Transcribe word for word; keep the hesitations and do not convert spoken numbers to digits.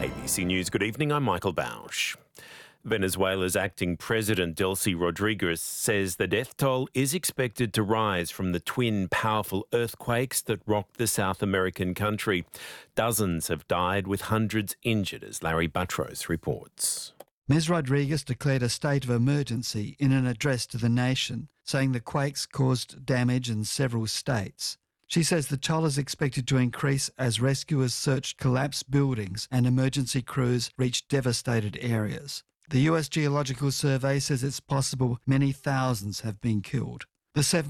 A B C News, good evening, I'm Michael Bausch. Venezuela's acting president, Delcy Rodriguez, says the death toll is expected to rise from the twin powerful earthquakes that rocked the South American country. Dozens have died, with hundreds injured, as Larry Buttrose reports. Miz Rodriguez declared a state of emergency in an address to the nation, saying the quakes caused damage in several states. She says the toll is expected to increase as rescuers searched collapsed buildings and emergency crews reached devastated areas. The U S Geological Survey says it's possible many thousands have been killed. The seven